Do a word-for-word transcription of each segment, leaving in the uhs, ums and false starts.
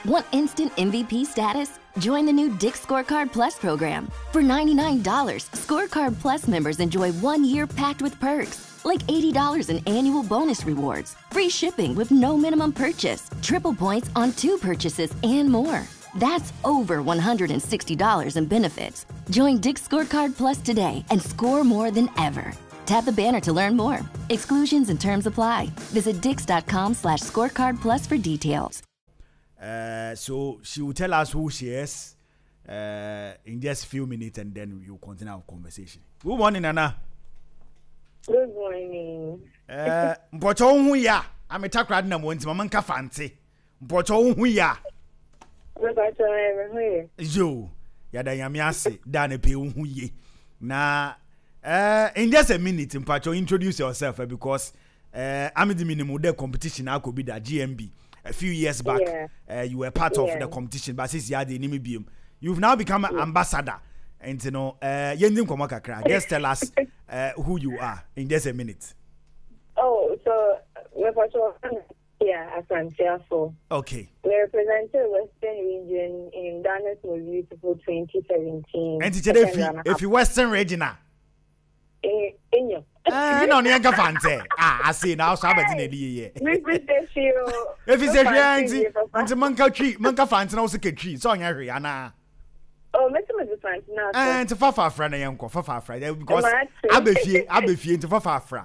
Want instant M V P status? Join the new Dick's Scorecard Plus program. For ninety-nine dollars, Scorecard Plus members enjoy one year packed with perks, like eighty dollars in annual bonus rewards, free shipping with no minimum purchase, triple points on two purchases, and more. That's over one hundred sixty dollars in benefits. Join Dick's Scorecard Plus today and score more than ever. Tap the banner to learn more. Exclusions and terms apply. Visit dix.com slash scorecard plus for details. Uh, so she will tell us who she is uh, in just a few minutes, and then we will continue our conversation. Good morning, Nana. Good morning. Uh, Mpocho hu ya. I'm a takrad na mo nti mama nka fanti. Mpocho hu ya. Mpocho ever Yo, ya da yami ase da ne pe hu ye. Na uh, in just a minute, Mpocho, introduce yourself uh, because uh, I'm the minimum the competition I could be the G M B. A few years back, yeah. uh, you were part yeah. of the competition, but since you had the Nimibium, you've now become an yeah. ambassador. And you know, uh, just tell us uh, who you are in just a minute. Oh, so we're part of yeah, as I'm careful. Okay. We represent the Western region in Ghana's Most Beautiful twenty seventeen. And if you if you Western region, in in you. Eh, no, ni anka fante. Ah, I see now so abeti na die ye. We we dey feel. If you say anti, anti manka tree, manka fante na o se tree. So anya hwe ana. Oh, me too me fante na. Eh, anti fafa afra na yenko, fafa afra because abefie, abefie anti fafa afra.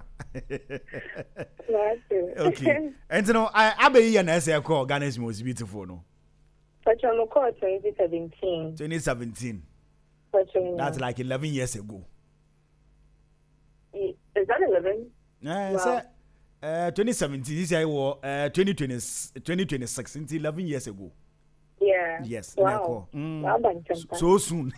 Okay. And no, I abeyi na say call Ghana's Most Beautiful no. But you no call twenty seventeen. twenty seventeen. That's like eleven years ago. Is that eleven? Yeah, wow. uh, twenty seventeen. This year was uh, twenty twenty, twenty twenty-six. Until eleven years ago. Yeah. Yes. Wow. Mm. Wow. So soon.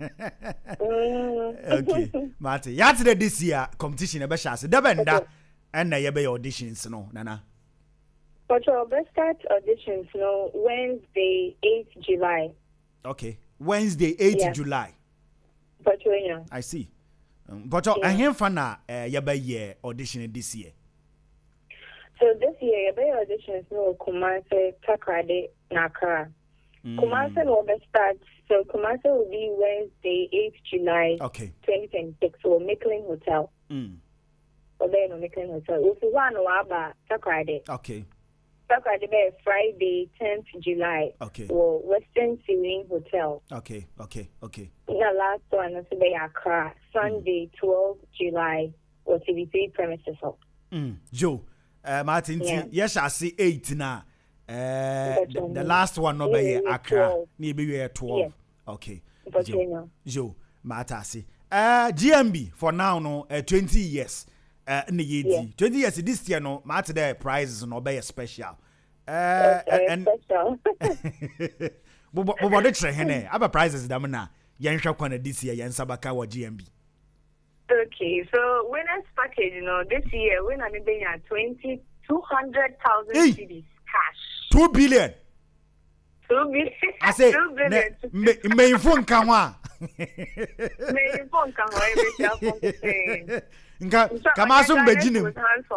mm. Okay. Marty, yesterday this year competition ebe shase. Debenda and na yebe auditions no, Nana. But your best start auditions no Wednesday eighth July. Okay. Wednesday eighth yeah. July. But you know. I see. Um, but yeah. I hear for na uh, yebe year audition this year. So this year yebe auditions no Kumasi, Takrade, Nakara. Mm. Kumasi will be start. So Kumasi will be Wednesday eighth July. Okay. twenty twenty-six. So Micklin Hotel. Mm. Or then no Micklin Hotel. If you want to waba Takrade. Okay. Takrade be Friday tenth July. Okay. Or Western Serene Hotel. Okay. Okay. Okay. The last one is be Accra. Sunday twelfth July. Or T V three premises up. Mm. Joe. Uh, Martin, yeah. Yes, I see eight now. Uh, the, the last one no be Accra. Maybe we are twelve. Yes. Okay. Joe, Joe, Matasi. Uh, G M B for now no uh, twenty years. Uh, yeah. twenty years this year no. Matter the prizes no be special. Uh, okay, and special. But but what the trend? Aba prizes them na. Yen shall corner this year. Yen sabaka wa G M B. Okay, so winners package, you know, this year we're going to be at twenty two hundred thousand hey. C Ds cash. Two billion. Two billion. I say, two billion. Me me phone come Me phone come on. Every cell phone saying. Nka kama so mbeginem.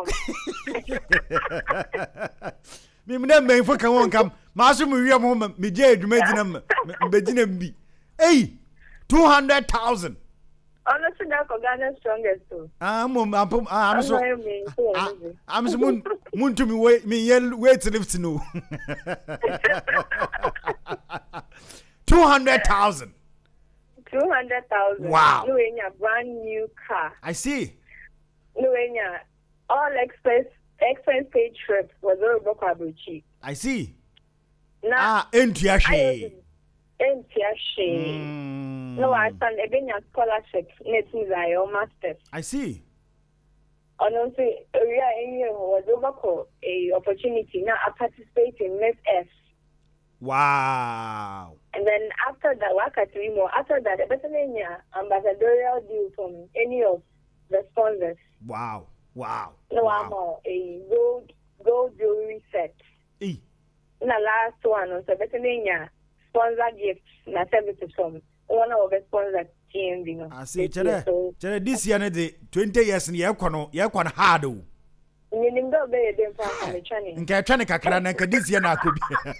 Me me na me phone come come. Ma so me wi am me je adwuma ginam mbeginem bi. Hey, two hundred thousand. Honestly, that's Ghana's strongest too. I'm I'm I'm so I'm so moon moon to me wait me yell wait to live to know. Two hundred thousand. Two hundred thousand. Wow. You in your brand new car. I see. You in your all expense expense paid trip was over Kwabuchi. I see. Now, ah, Entiashe. Entiashe. No, I stand a bit of scholarship. Let's use our masters. I see. And also, we are in here was over a opportunity. Now, I participate in M F S. Wow. And then after that, work at three more. After that, a better ambassadorial deal from any of the sponsors. Wow. Wow. No, wow. I'm all a gold gold jewelry set. E. The last one was a better sponsor gifts and services from one of the sponsors G M B. I see. Chere, chere this year the twenty years in year kono year kono hard o. Ni nimdo be dem fa me chane. Nka chane kakra na nka this year na akobi.